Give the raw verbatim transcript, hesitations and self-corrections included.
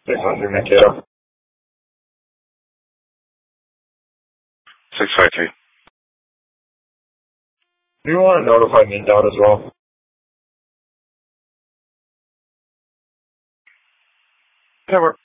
six hundred Mankato. six five three. Do you want to notify Mindown as well? Yeah, we're